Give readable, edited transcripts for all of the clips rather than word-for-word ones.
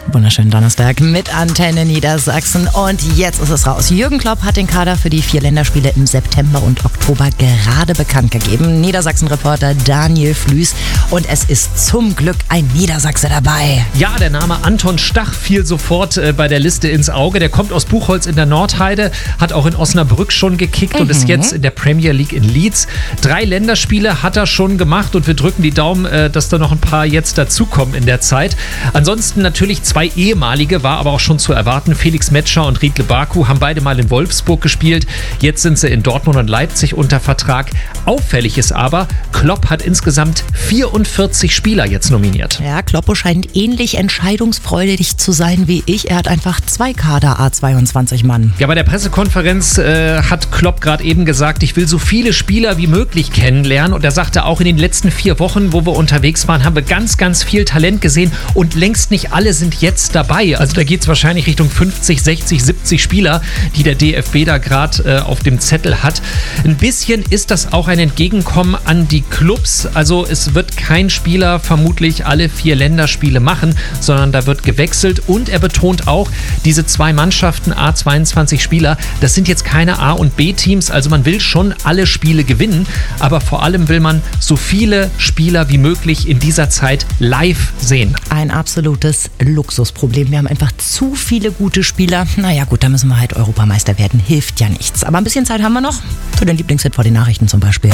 Wunderschönen Donnerstag mit Antenne Niedersachsen. Und jetzt ist es raus. Jürgen Klopp hat den Kader für die 4 Länderspiele im September und Oktober gerade bekannt gegeben. Niedersachsen-Reporter Daniel Flüß. Und es ist zum Glück ein Niedersachse dabei. Ja, der Name Anton Stach fiel sofort bei der Liste ins Auge. Der kommt aus Buchholz in der Nordheide, hat auch in Osnabrück schon gekickt und ist jetzt in der Premier League in Leeds. 3 Länderspiele hat er schon gemacht und wir drücken die Daumen, dass da noch ein paar jetzt dazukommen in der Zeit. Ansonsten natürlich 2 ehemalige, war aber auch schon zu erwarten. Felix Metscher und Riedle Baku haben beide mal in Wolfsburg gespielt. Jetzt sind sie in Dortmund und Leipzig unter Vertrag. Auffällig ist aber, Klopp hat insgesamt 44 Spieler jetzt nominiert. Ja, Kloppo scheint ähnlich entscheidungsfreudig zu sein wie ich. Er hat einfach 2 Kader, A22 Mann. Ja, bei der Pressekonferenz hat Klopp gerade eben gesagt, ich will so viele Spieler wie möglich kennenlernen. Und er sagte auch, in den letzten 4 Wochen, wo wir unterwegs waren, haben wir ganz, ganz viel Talent gesehen. Und längst nicht alle sind jetzt dabei. Also da geht es wahrscheinlich Richtung 50, 60, 70 Spieler, die der DFB da gerade auf dem Zettel hat. Ein bisschen ist das auch ein Entgegenkommen an die Clubs. Also es wird kein Spieler vermutlich alle 4 Länderspiele machen, sondern da wird gewechselt. Und er betont auch, diese 2 Mannschaften, A22 Spieler, das sind jetzt keine A- und B-Teams. Also man will schon alle Spiele gewinnen, aber vor allem will man so viele Spieler wie möglich in dieser Zeit live sehen. Ein absolutes Luxusproblem. Wir haben einfach zu viele gute Spieler. Naja gut, da müssen wir halt Europameister werden. Hilft ja nichts. Aber ein bisschen Zeit haben wir noch für den Lieblingshit vor den Nachrichten zum Beispiel.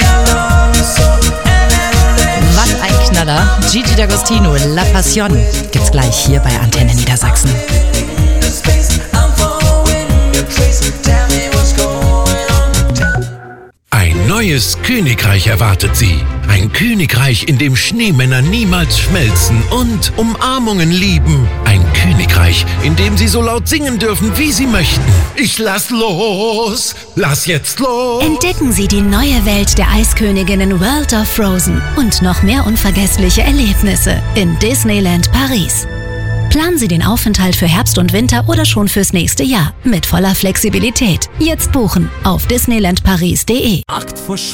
Was ein Knaller. Gigi D'Agostino, La Passion. Gibt's gleich hier bei Antenne Niedersachsen. Ein neues Königreich erwartet Sie. Ein Königreich, in dem Schneemänner niemals schmelzen und Umarmungen lieben. Ein Königreich, in dem Sie so laut singen dürfen, wie Sie möchten. Ich lass los! Lass jetzt los! Entdecken Sie die neue Welt der Eisköniginnen World of Frozen und noch mehr unvergessliche Erlebnisse in Disneyland Paris. Planen Sie den Aufenthalt für Herbst und Winter oder schon fürs nächste Jahr mit voller Flexibilität. Jetzt buchen auf disneylandparis.de.